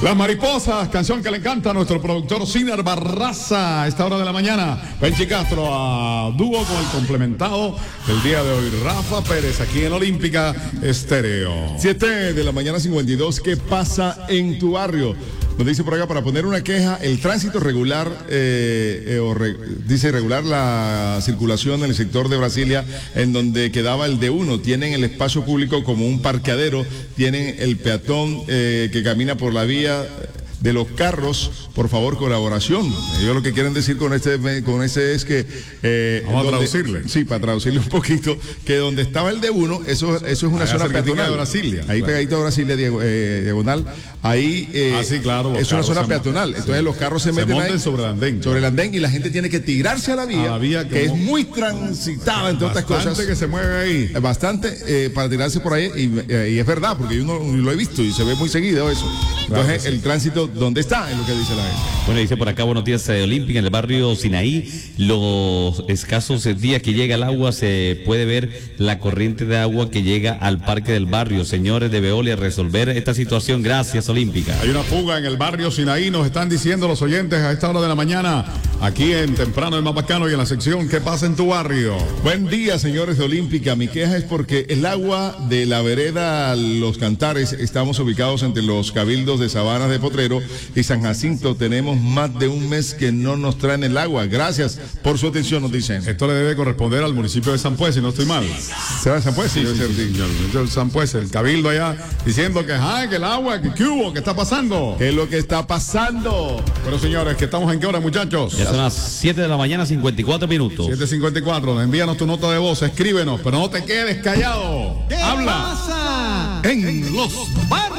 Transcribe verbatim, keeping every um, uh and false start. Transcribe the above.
Las mariposas, canción que le encanta a nuestro productor Ciner Barraza a esta hora de la mañana. Benchi Castro a dúo con el complementado del día de hoy, Rafa Pérez, aquí en Olímpica Estéreo. siete de la mañana cincuenta y dos, ¿qué pasa en tu barrio? Nos dice por acá, para poner una queja, el tránsito regular, eh, eh, o re, dice regular la circulación en el sector de Brasilia, en donde quedaba el D uno. Tienen el espacio público como un parqueadero, tienen el peatón eh, que camina por la vía de los carros, por favor, colaboración. Ellos lo que quieren decir con este, con ese es que... Eh, Vamos donde, a traducirle. Sí, para traducirle un poquito, que donde estaba el D uno, eso, eso es una ahí zona peatonal. de Brasilia. Ahí claro. Pegadito a Brasilia, eh, diagonal, ahí eh, ah, sí, claro, es una zona peatonal. Se, entonces sí. los carros se, se meten ahí, sobre el andén. Sobre el andén y la gente tiene que tirarse a la vía, a la vía que, que es muy transitada, entre otras cosas. Bastante que se mueve ahí. Bastante eh, para tirarse por ahí, y, eh, y es verdad, porque yo no lo he visto y se ve muy seguido eso. Entonces, claro, el sí. tránsito, ¿dónde está? Es lo que dice la gente. Bueno, dice por acá, buenos días, eh, Olímpica, en el barrio Sinaí, los escasos días que llega el agua, se puede ver la corriente de agua que llega al parque del barrio. Señores de Veolia, resolver esta situación. Gracias, Olímpica. Hay una fuga en el barrio Sinaí, nos están diciendo los oyentes a esta hora de la mañana, aquí en Temprano el Más Bacano y en la sección ¿Qué pasa en tu barrio? Buen día, señores de Olímpica. Mi queja es porque el agua de la vereda Los Cantares, estamos ubicados entre los cabildos de Sabanas de Potrero y San Jacinto. Tenemos más de un mes que no nos traen el agua. Gracias por su atención, nos dicen. Esto le debe corresponder al municipio de San Pues, si no estoy mal. ¿Será San Pues? Sí, sí, sí, sí, sí. El San Pues, el cabildo allá, diciendo que, ay, que el agua, que qué hubo, que está pasando. ¿Qué es lo que está pasando? Bueno, señores, que estamos en qué hora, muchachos. Ya son las siete de la mañana, cincuenta y cuatro minutos. siete cincuenta y cuatro, envíanos tu nota de voz, escríbenos, pero no te quedes callado. ¿Qué Habla pasa en los barrios?